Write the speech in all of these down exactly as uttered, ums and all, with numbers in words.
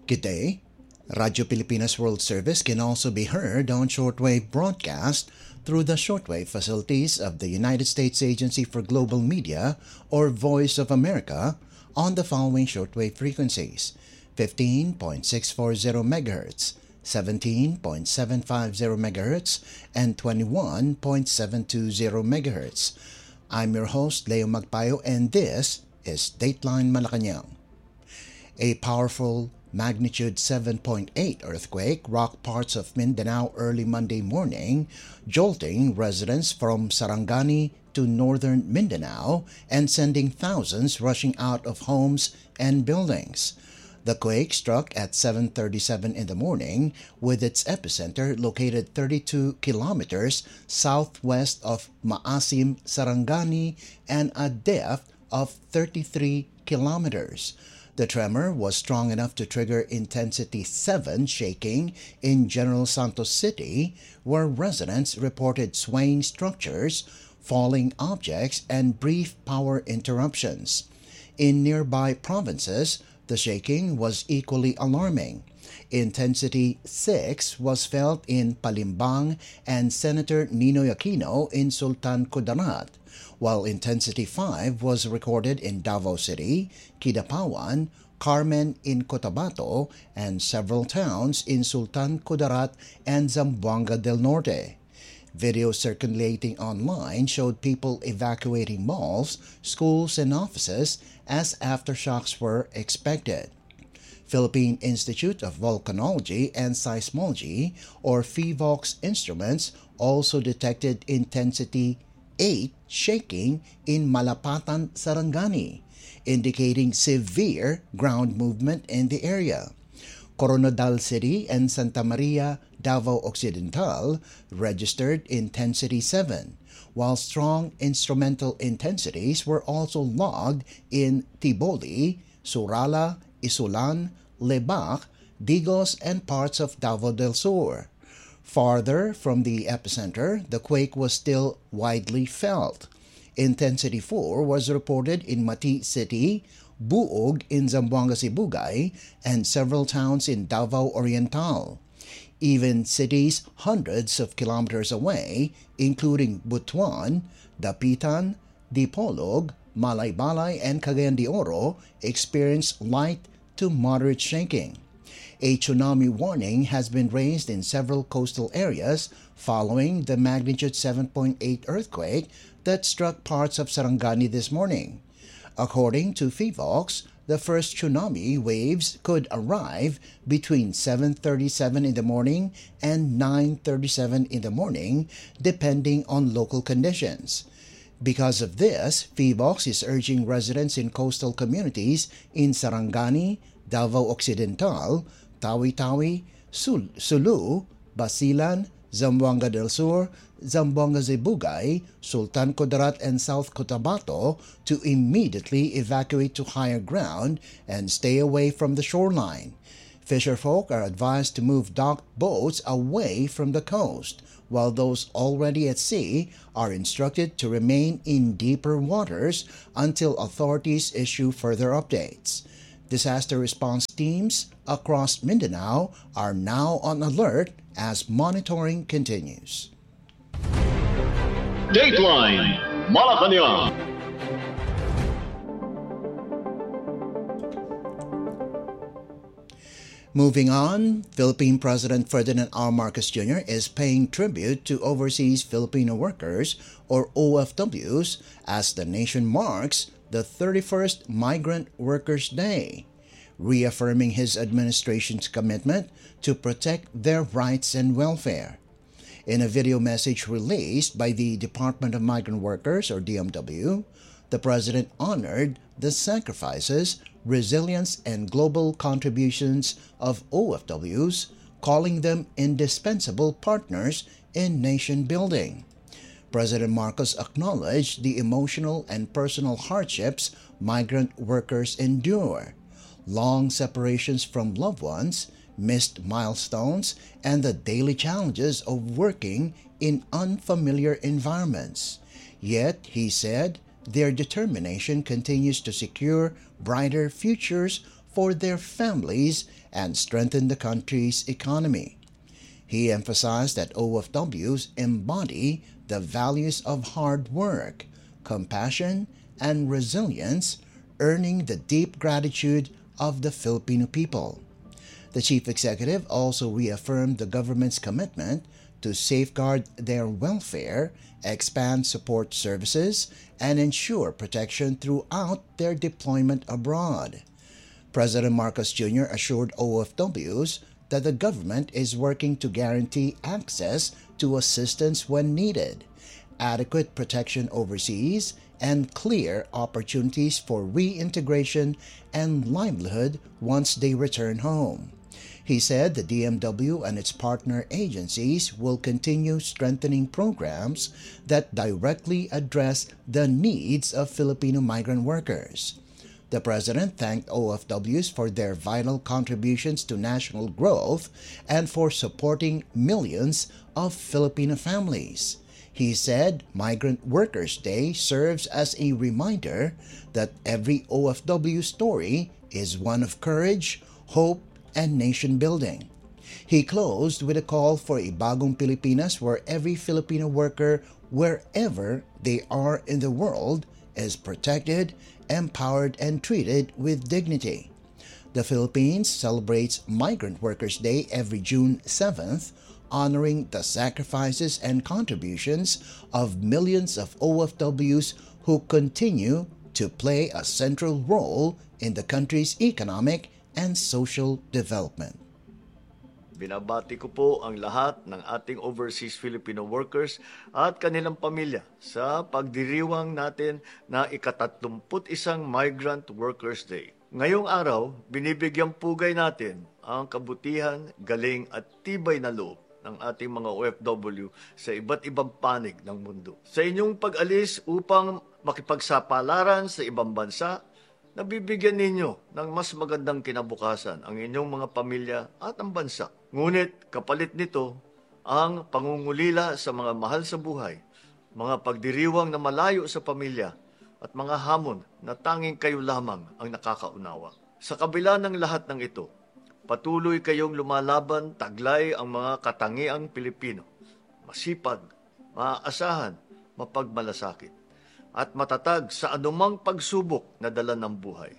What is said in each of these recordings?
Good day. Radyo Pilipinas World Service can also be heard on shortwave broadcast through the shortwave facilities of the United States Agency for Global Media or Voice of America on the following shortwave frequencies: fifteen point six four zero megahertz, seventeen point seven five zero megahertz, and twenty-one point seven two zero megahertz. I'm your host, Leo Magpayo, and this is Dateline Malacanang. A powerful magnitude seven point eight earthquake rocked parts of Mindanao early Monday morning, jolting residents from Sarangani to northern Mindanao and sending thousands rushing out of homes and buildings. The quake struck at seven thirty-seven in the morning, with its epicenter located thirty-two kilometers southwest of Maasim, Sarangani, and a depth of thirty-three kilometers. The tremor was strong enough to trigger intensity seven shaking in General Santos City, where residents reported swaying structures, falling objects, and brief power interruptions. In nearby provinces, the shaking was equally alarming. Intensity six was felt in Palimbang and Senator Ninoy Aquino in Sultan Kudarat, while intensity five was recorded in Davao City, Kidapawan, Carmen in Cotabato, and several towns in Sultan Kudarat and Zamboanga del Norte. Video circulating online showed people evacuating malls, schools, and offices as aftershocks were expected. Philippine Institute of Volcanology and Seismology, or PHIVOLCS instruments, also detected intensity eight shaking in Malapatan, Sarangani, indicating severe ground movement in the area. Coronadal City and Santa Maria, Davao Occidental registered intensity seven, while strong instrumental intensities were also logged in Tiboli, Surala, Isulan, Lebac, Digos, and parts of Davao del Sur. Farther from the epicenter, the quake was still widely felt. Intensity four was reported in Mati City, Buog in Zamboanga Sibugay, and several towns in Davao Oriental. Even cities hundreds of kilometers away, including Butuan, Dapitan, Dipolog, Malaybalay, and Cagayan de Oro, experienced light to moderate shaking. A tsunami warning has been raised in several coastal areas following the magnitude seven point eight earthquake that struck parts of Sarangani this morning. According to PHIVOLCS, the first tsunami waves could arrive between seven thirty-seven in the morning and nine thirty-seven in the morning, depending on local conditions. Because of this, PHIVOLCS is urging residents in coastal communities in Sarangani, Davao Occidental, Tawi-Tawi, Sul- Sulu, Basilan, Zamboanga del Sur, Zamboanga Sibugay, Sultan Kudarat, and South Cotabato to immediately evacuate to higher ground and stay away from the shoreline. Fisherfolk are advised to move docked boats away from the coast, while those already at sea are instructed to remain in deeper waters until authorities issue further updates. Disaster response teams across Mindanao are now on alert as monitoring continues. Dateline Malacanang. Moving on, Philippine President Ferdinand R. Marcos Junior is paying tribute to overseas Filipino workers, or O F Ws, as the nation marks the thirty-first Migrant Workers' Day, reaffirming his administration's commitment to protect their rights and welfare. In a video message released by the Department of Migrant Workers, or D M W, the President honored the sacrifices, resilience, and global contributions of O F Ws, calling them indispensable partners in nation building. President Marcos acknowledged the emotional and personal hardships migrant workers endure, long separations from loved ones, missed milestones, and the daily challenges of working in unfamiliar environments. Yet, he said, their determination continues to secure brighter futures for their families and strengthen the country's economy. He emphasized that O F Ws embody the values of hard work, compassion, and resilience, earning the deep gratitude of the Filipino people. The chief executive also reaffirmed the government's commitment to safeguard their welfare, expand support services, and ensure protection throughout their deployment abroad. President Marcos Junior assured O F Ws that the government is working to guarantee access to assistance when needed, adequate protection overseas, and clear opportunities for reintegration and livelihood once they return home. He said the D M W and its partner agencies will continue strengthening programs that directly address the needs of Filipino migrant workers. The President thanked O F Ws for their vital contributions to national growth and for supporting millions of Filipino families. He said Migrant Workers Day serves as a reminder that every O F W story is one of courage, hope, and nation building. He closed with a call for a bagong Pilipinas where every Filipino worker, wherever they are in the world, is protected, empowered, and treated with dignity. The Philippines celebrates Migrant Workers Day every June seventh, honoring the sacrifices and contributions of millions of O F Ws who continue to play a central role in the country's economic and social development. Binabati ko po ang lahat ng ating overseas Filipino workers at kanilang pamilya sa pagdiriwang natin na ikatatlumput isang Migrant Workers Day. Ngayong araw, binibigyang pugay natin ang kabutihan, galing at tibay na loob ng ating mga O F W sa iba't ibang panig ng mundo. Sa inyong pag-alis upang makipagsapalaran sa ibang bansa, nabibigyan ninyo ng mas magandang kinabukasan ang inyong mga pamilya at ang bansa. Ngunit kapalit nito ang pangungulila sa mga mahal sa buhay, mga pagdiriwang na malayo sa pamilya at mga hamon na tanging kayo lamang ang nakakaunawa. Sa kabila ng lahat ng ito, patuloy kayong lumalaban, taglay ang mga katangiang Pilipino, masipag, maaasahan, mapagmalasakit, at matatag sa anumang pagsubok na dala ng buhay.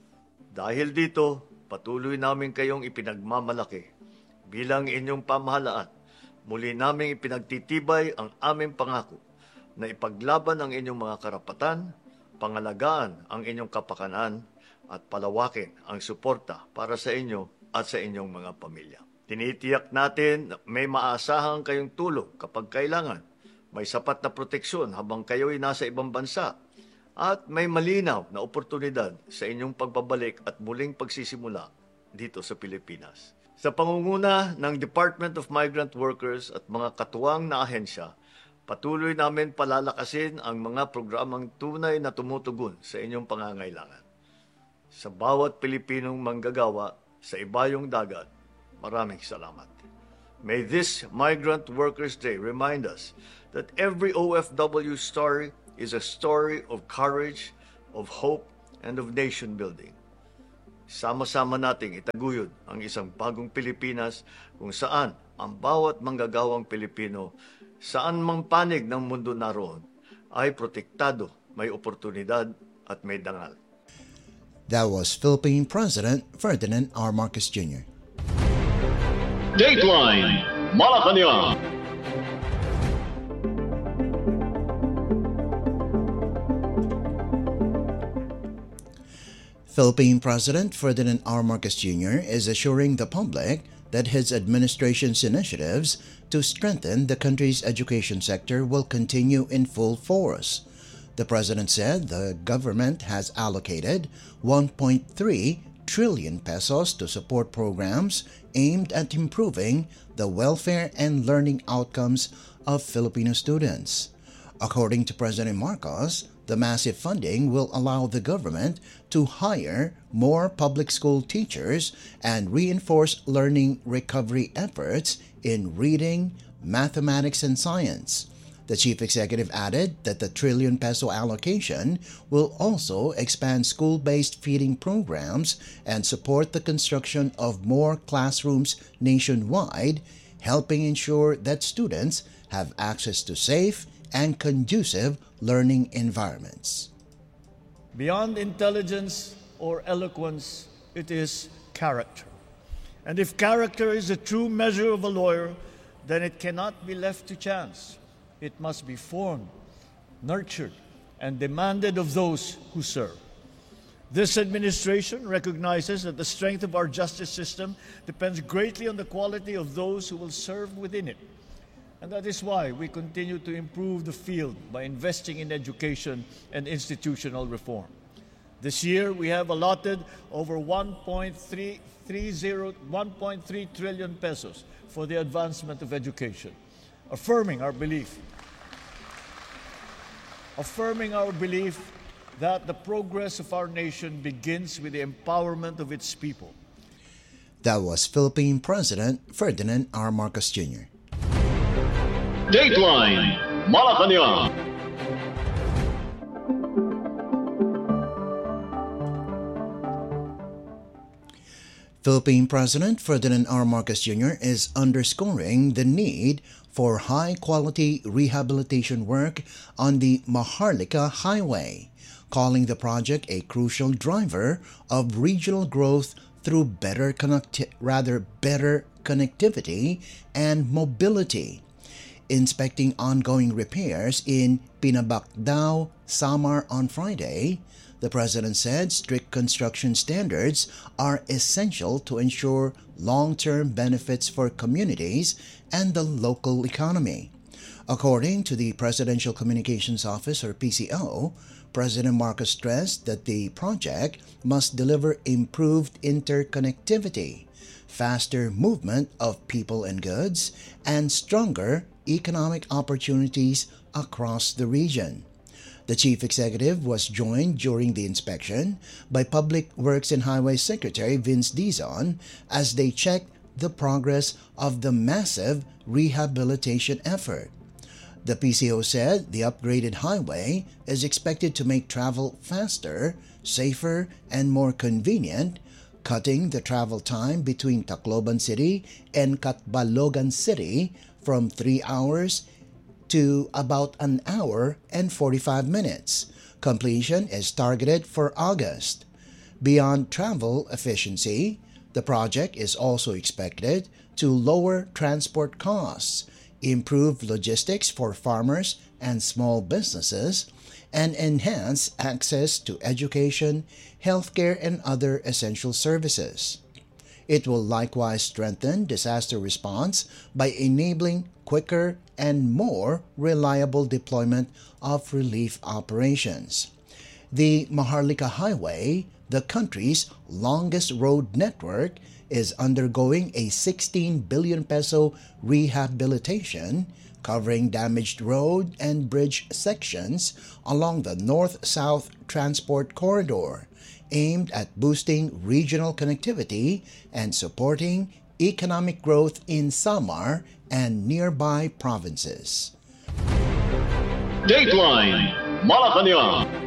Dahil dito, patuloy namin kayong ipinagmamalaki bilang inyong pamahalaan. Muli namin ipinagtitibay ang aming pangako na ipaglaban ang inyong mga karapatan, pangalagaan ang inyong kapakanan, at palawakin ang suporta para sa inyo at sa inyong mga pamilya. Tinitiyak natin na may maaasahan kayong tulong kapag kailangan, may sapat na proteksyon habang kayo'y nasa ibang bansa, at may malinaw na oportunidad sa inyong pagbabalik at muling pagsisimula dito sa Pilipinas. Sa pangunguna ng Department of Migrant Workers at mga katuwang na ahensya, patuloy namin palalakasin ang mga programang tunay na tumutugon sa inyong pangangailangan. Sa bawat Pilipinong manggagawa sa ibayong dagat, maraming salamat. May this Migrant Workers Day remind us that every O F W story is a story of courage, of hope, and of nation building. Sama-sama nating itaguyod ang isang bagong Pilipinas kung saan ang bawat manggagawang Pilipino, saan mang panig ng mundo naroon, ay protektado, may oportunidad at may dangal. That was Philippine President Ferdinand R. Marcos Junior Dateline Malacanang. Philippine President Ferdinand R. Marcos Junior is assuring the public that his administration's initiatives to strengthen the country's education sector will continue in full force. The President said the government has allocated one point three trillion pesos to support programs aimed at improving the welfare and learning outcomes of Filipino students. According to President Marcos, the massive funding will allow the government to hire more public school teachers and reinforce learning recovery efforts in reading, mathematics, and science. The The chief executive added that the trillion peso allocation will also expand school-based feeding programs and support the construction of more classrooms nationwide, helping ensure that students have access to safe and conducive learning environments. Beyond intelligence or eloquence, it is character. And if character is a true measure of a lawyer, then it cannot be left to chance. It must be formed, nurtured, and demanded of those who serve. This administration recognizes that the strength of our justice system depends greatly on the quality of those who will serve within it. And that is why we continue to improve the field by investing in education and institutional reform. This year, we have allotted over one point three trillion pesos for the advancement of education, affirming our belief affirming our belief that the progress of our nation begins with the empowerment of its people. That was Philippine President Ferdinand R. Marcos Junior Dateline Malacanang. Philippine President Ferdinand R. Marcos Junior is underscoring the need for high-quality rehabilitation work on the Maharlika Highway, calling the project a crucial driver of regional growth through better connect- rather better connectivity and mobility. Inspecting ongoing repairs in Pinabacdao, Samar on Friday, the President said strict construction standards are essential to ensure long-term benefits for communities and the local economy. According to the Presidential Communications Office, or P C O, President Marcos stressed that the project must deliver improved interconnectivity, faster movement of people and goods, and stronger economic opportunities across the region. The chief executive was joined during the inspection by Public Works and Highways Secretary Vince Dizon as they checked the progress of the massive rehabilitation effort. The P C O said the upgraded highway is expected to make travel faster, safer, and more convenient, cutting the travel time between Tacloban City and Catbalogan City from three hours to about an hour and forty-five minutes. Completion is targeted for August. Beyond travel efficiency, the project is also expected to lower transport costs, improve logistics for farmers and small businesses, and enhance access to education, healthcare, and other essential services. It will likewise strengthen disaster response by enabling quicker and more reliable deployment of relief operations. The Maharlika Highway, the country's longest road network, is undergoing a sixteen billion peso rehabilitation, covering damaged road and bridge sections along the north-south transport corridor, aimed at boosting regional connectivity and supporting economic growth in Samar and nearby provinces. Dateline Malacanang.